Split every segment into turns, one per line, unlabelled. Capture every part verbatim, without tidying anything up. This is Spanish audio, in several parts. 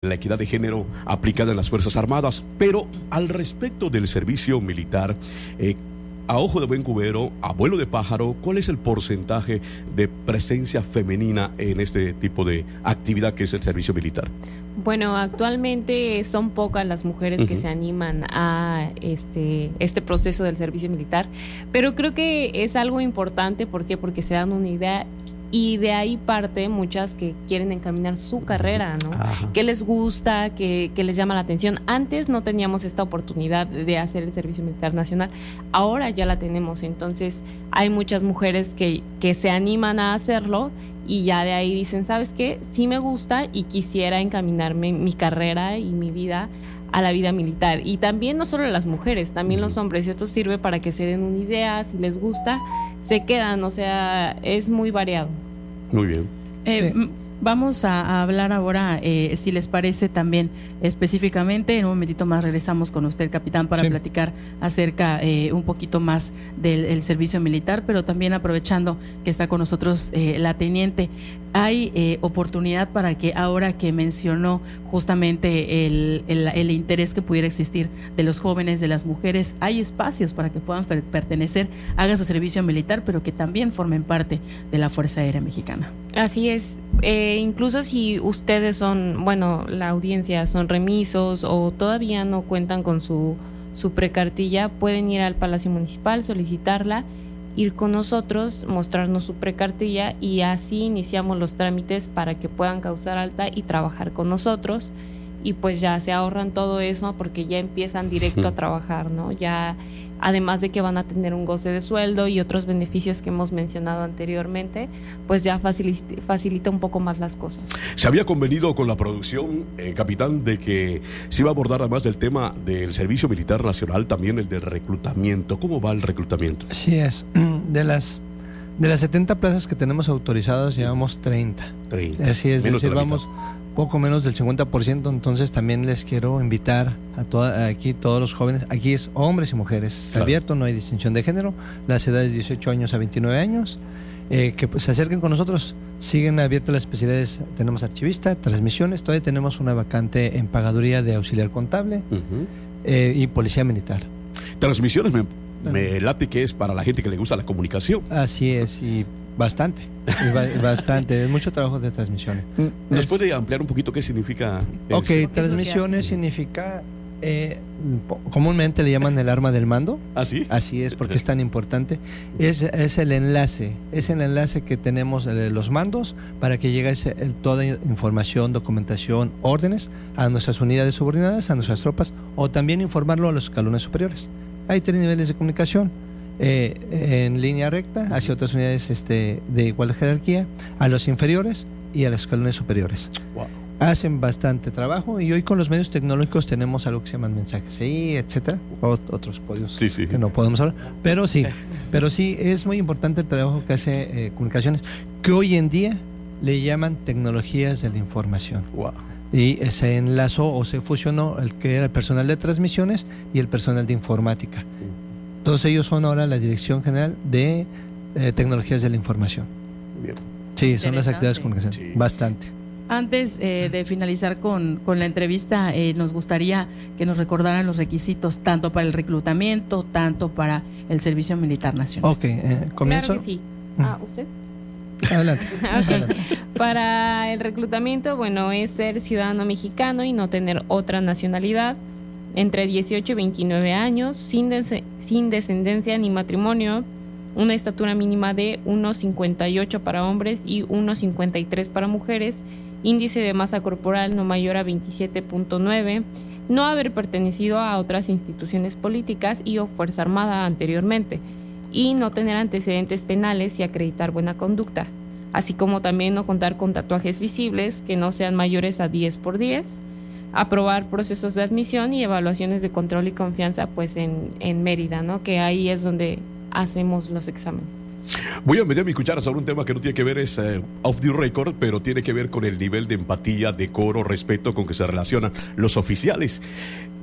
la equidad de género aplicada en las Fuerzas Armadas, pero al respecto del servicio militar, eh, a ojo de buen cubero, a vuelo de pájaro, ¿cuál es el porcentaje de presencia femenina en este tipo de actividad que es el servicio militar?
Bueno, actualmente son pocas las mujeres uh-huh. que se animan a este, este proceso del servicio militar, pero creo que es algo importante. ¿Por qué? Porque se dan una idea. Y de ahí parte muchas que quieren encaminar su carrera, ¿no? Ajá. Que les gusta, que, que les llama la atención. Antes no teníamos esta oportunidad de hacer el servicio militar nacional, ahora ya la tenemos. Entonces hay muchas mujeres que, que se animan a hacerlo y ya de ahí dicen, ¿sabes qué? Sí me gusta y quisiera encaminarme mi carrera y mi vida a la vida militar. Y también no solo las mujeres, también uh-huh. los hombres. Esto sirve para que se den una idea, si les gusta, se quedan, o sea, es muy variado.
Muy bien.
Eh, sí. Vamos a, a hablar ahora, eh, si les parece también específicamente, en un momentito más regresamos con usted, capitán, para sí. platicar acerca eh, un poquito más del, del servicio militar, pero también aprovechando que está con nosotros eh, la teniente, hay eh, oportunidad para que ahora que mencionó justamente el, el, el interés que pudiera existir de los jóvenes, de las mujeres, hay espacios para que puedan per- pertenecer, hagan su servicio militar, pero que también formen parte de la Fuerza Aérea Mexicana.
Así es. Eh, incluso si ustedes son, bueno, la audiencia son remisos o todavía no cuentan con su, su precartilla, pueden ir al Palacio Municipal, solicitarla, ir con nosotros, mostrarnos su precartilla y así iniciamos los trámites para que puedan causar alta y trabajar con nosotros. Y pues ya se ahorran todo eso porque ya empiezan directo a trabajar, ¿no? Ya, además de que van a tener un goce de sueldo y otros beneficios que hemos mencionado anteriormente, pues ya facilita, facilita un poco más las cosas.
Se había convenido con la producción, eh, capitán, de que se iba a abordar además del tema del servicio militar nacional, también el del reclutamiento. ¿Cómo va el reclutamiento?
Así es. De las de las setenta plazas que tenemos autorizadas, llevamos treinta. treinta. Así es,
menos
decir, vamos poco menos del cincuenta por ciento, entonces también les quiero invitar a toda, aquí todos los jóvenes, aquí es hombres y mujeres, está claro. abierto, no hay distinción de género, las edades de dieciocho años a veintinueve años, eh, que pues, se acerquen con nosotros, siguen abiertas las especialidades, tenemos archivista, transmisiones, todavía tenemos una vacante en pagaduría de auxiliar contable uh-huh. eh, y policía militar.
Transmisiones me, me late que es para la gente que le gusta la comunicación.
Así es, y bastante, bastante, es mucho trabajo de transmisiones.
¿Nos
es,
puede ampliar un poquito qué significa?
Ok, transmisiones significa, eh, comúnmente le llaman el arma del mando.
¿Ah, sí?
Así es, porque es tan importante. Es, es el enlace, es el enlace que tenemos de los mandos para que llegue ese, el, toda información, documentación, órdenes a nuestras unidades subordinadas, a nuestras tropas, o también informarlo a los escalones superiores. Hay tres niveles de comunicación. Eh, en línea recta hacia otras unidades este, de igual jerarquía, a los inferiores y a los escalones superiores. Wow. Hacen bastante trabajo y hoy con los medios tecnológicos tenemos algo que se llaman mensajes ahí, etcétera, o, otros códigos sí, sí. que no podemos hablar, pero sí, pero sí es muy importante el trabajo que hace eh, comunicaciones, que hoy en día le llaman tecnologías de la información. Wow. Y se enlazó o se fusionó el que era el personal de transmisiones y el personal de informática. Todos ellos son ahora la Dirección General de eh, Tecnologías de la Información. Bien. Sí, son las actividades de comunicación. Sí. Bastante.
Antes eh, de finalizar con, con la entrevista, eh, nos gustaría que nos recordaran los requisitos, tanto para el reclutamiento, tanto para el Servicio Militar Nacional.
Ok, eh, ¿comienzo?
Claro que sí. Ah, ¿usted?
Adelante.
Okay. Adelante. Para el reclutamiento, bueno, es ser ciudadano mexicano y no tener otra nacionalidad, entre dieciocho y veintinueve años, sin, de, sin descendencia ni matrimonio, una estatura mínima de uno cincuenta y ocho para hombres y uno cincuenta y tres para mujeres, índice de masa corporal no mayor a veintisiete punto nueve, no haber pertenecido a otras instituciones políticas y o Fuerza Armada anteriormente, y no tener antecedentes penales y acreditar buena conducta, así como también no contar con tatuajes visibles que no sean mayores a diez por diez, aprobar procesos de admisión y evaluaciones de control y confianza pues en, en Mérida, ¿no? Que ahí es donde hacemos los exámenes.
Voy a meter mi cuchara sobre un tema que no tiene que ver, es uh, off the record, pero tiene que ver con el nivel de empatía, decoro, respeto con que se relacionan los oficiales.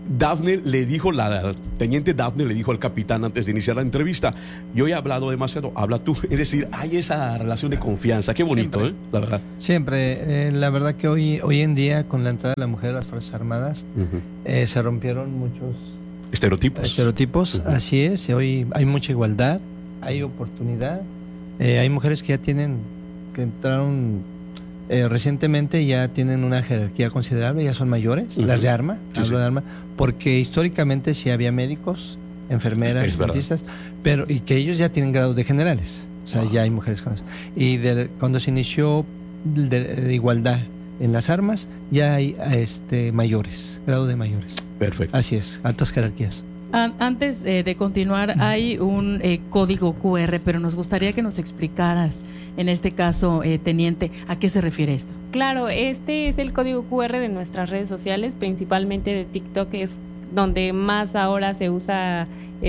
Dafne le dijo, la teniente Dafne le dijo al capitán antes de iniciar la entrevista, yo he hablado demasiado, habla tú. Es decir, hay esa relación de confianza. Qué bonito,
Siempre.
¿eh? La verdad.
Siempre. Eh, la verdad que hoy, hoy en día, con la entrada de la mujer a las Fuerzas Armadas,
Uh-huh.
eh, se rompieron muchos
Estereotipos.
estereotipos.
Uh-huh.
Así es. Hoy hay mucha igualdad, hay oportunidad. Eh, hay mujeres que ya tienen, que entraron eh, recientemente, ya tienen una jerarquía considerable, ya son mayores,
Uh-huh.
las de arma,
Sí,
hablo
sí.
de arma, porque históricamente sí había médicos, enfermeras,
Es verdad.
dentistas, pero y que ellos ya tienen grados de generales, o sea,
Wow.
ya hay mujeres con eso. Y de- cuando se inició de, de igualdad en las armas, ya hay este mayores, grado de mayores.
Perfecto.
Así es, altas jerarquías.
An- Antes eh, de continuar, hay un eh, código Q R, pero nos gustaría que nos explicaras, en este caso, eh, teniente, ¿a qué se refiere esto?
Claro, este es el código Q R de nuestras redes sociales, principalmente de TikTok, es donde más ahora se usa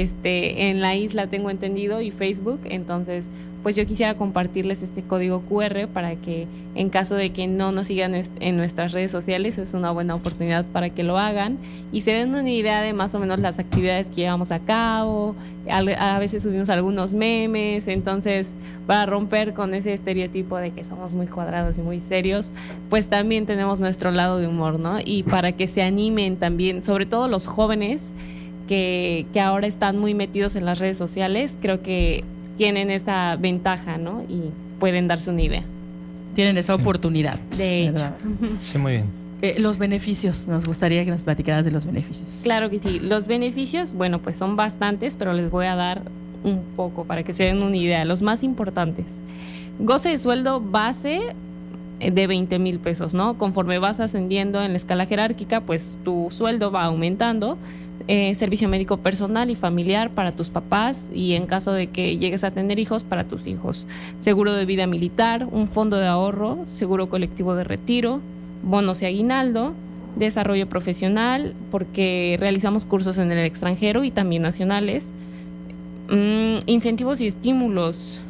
este en la isla, tengo entendido, y Facebook. Entonces, pues yo quisiera compartirles este código Q R para que, en caso de que no nos sigan est- en nuestras redes sociales, es una buena oportunidad para que lo hagan y se den una idea de más o menos las actividades que llevamos a cabo. Al- A veces subimos algunos memes, entonces para romper con ese estereotipo de que somos muy cuadrados y muy serios, pues también tenemos nuestro lado de humor, ¿no? Y para que se animen también, sobre todo los jóvenes que, que ahora están muy metidos en las redes sociales, creo que tienen esa ventaja, ¿no? Y pueden darse una idea.
Tienen esa
Sí.
oportunidad.
De hecho.
¿verdad?
Sí, muy bien.
Eh, los beneficios, nos gustaría que nos platicaras de los beneficios.
Claro que sí. Los beneficios, bueno, pues son bastantes, pero les voy a dar un poco para que se den una idea. Los más importantes. Goce de sueldo base de veinte mil pesos, ¿no? Conforme vas ascendiendo en la escala jerárquica, pues tu sueldo va aumentando. Eh, servicio médico personal y familiar para tus papás y en caso de que llegues a tener hijos, para tus hijos. Seguro de vida militar, un fondo de ahorro, seguro colectivo de retiro, bonos y aguinaldo, desarrollo profesional, porque realizamos cursos en el extranjero y también nacionales, mm, incentivos y estímulos,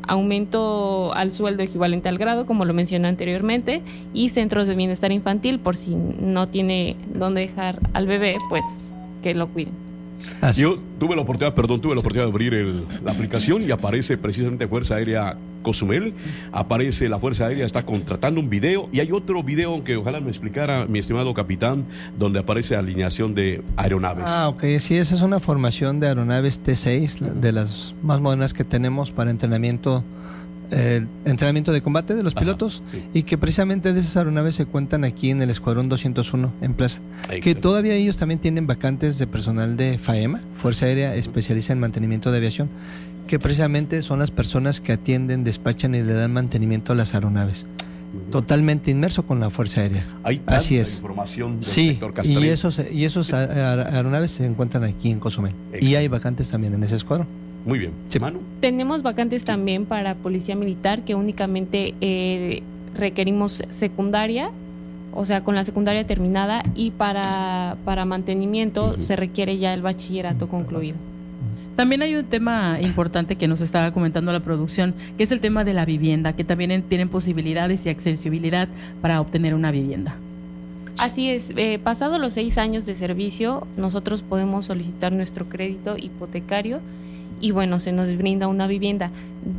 aumento al sueldo equivalente al grado, como lo mencioné anteriormente, y centros de bienestar infantil, por si no tiene dónde dejar al bebé, pues que lo cuiden.
Así.
Yo tuve la oportunidad, perdón, tuve la oportunidad de abrir el- la aplicación y aparece precisamente Fuerza Aérea Cozumel, aparece la Fuerza Aérea, está contratando un video y hay otro video que ojalá me explicara mi estimado capitán, donde aparece alineación de aeronaves.
Ah, ok, sí, esa es una formación de aeronaves T seis, de las más modernas que tenemos para entrenamiento, eh, entrenamiento de combate de los
Ajá,
pilotos,
sí.
y que precisamente de esas aeronaves se cuentan aquí en el Escuadrón doscientos uno en Plaza. Que
Excelente.
todavía ellos también tienen vacantes de personal de FAEMA, Fuerza Aérea Especialista en Mantenimiento de Aviación, que precisamente son las personas que atienden, despachan y le dan mantenimiento a las aeronaves. Totalmente inmerso con la Fuerza Aérea.
Hay tanta
así es.
información del
Sí,
sector
y
castrense.
esos, y esos a- a- aeronaves se encuentran aquí en Cozumel. Y
Excelente.
hay vacantes también en ese escuadrón.
Muy bien.
Sí.
Manu.
Tenemos vacantes también para policía militar, que únicamente eh, requerimos secundaria, o sea, con la secundaria terminada, y para, para mantenimiento
Ujú.
se requiere ya el bachillerato concluido.
También hay un tema importante que nos estaba comentando la producción, que es el tema de la vivienda, que también en- tienen posibilidades y accesibilidad para obtener una vivienda.
Así es, eh, pasado los seis años de servicio, nosotros podemos solicitar nuestro crédito hipotecario y bueno, se nos brinda una vivienda.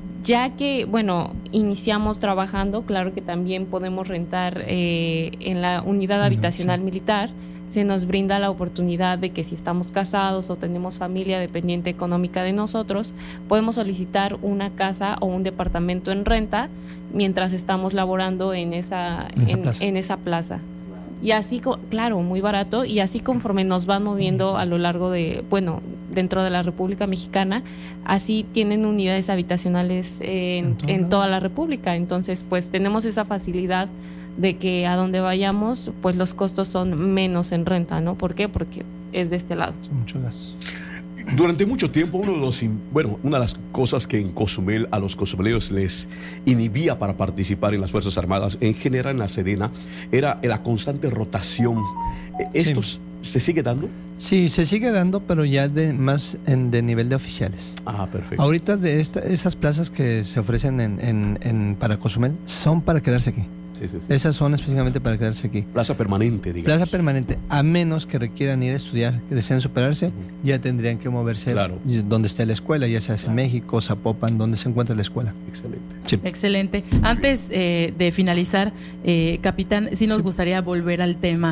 Ya que, bueno, iniciamos trabajando, claro que también podemos rentar eh, en la unidad habitacional
sí.
militar, se nos brinda la oportunidad de que si estamos casados o tenemos familia dependiente económica de nosotros, podemos solicitar una casa o un departamento en renta mientras estamos laborando en esa,
En esa
en-
plaza.
en esa plaza. Y así, co- claro, muy barato, y así conforme nos van moviendo a lo largo de, bueno, dentro de la República Mexicana, así tienen unidades habitacionales en,
En todo
en
lado.
toda la República. Entonces, pues tenemos esa facilidad de que a donde vayamos, pues los costos son menos en renta, ¿no? ¿Por qué? Porque es de este lado.
Son muchos gastos.
Durante mucho tiempo, uno de los, in- bueno, una de las cosas que en Cozumel a los cozumeleros les inhibía para participar en las Fuerzas Armadas, en general en la Sedena, era la constante rotación. Eh, ¿Esto
Sí.
se sigue dando?
Sí, se sigue dando, pero ya de más en, de nivel de oficiales.
Ah, perfecto.
Ahorita de esta, esas plazas que se ofrecen en, en, en para Cozumel son para quedarse aquí.
Sí, sí, sí.
Esas son específicamente para quedarse aquí.
Plaza permanente, digamos.
Plaza permanente, a menos que requieran ir a estudiar, que deseen superarse, uh-huh. ya tendrían que moverse
claro.
donde esté la escuela, ya sea claro. en México, Zapopan, donde se encuentra la escuela.
Excelente.
Sí. Excelente. Antes eh, de finalizar, eh, capitán, sí nos sí. gustaría volver al tema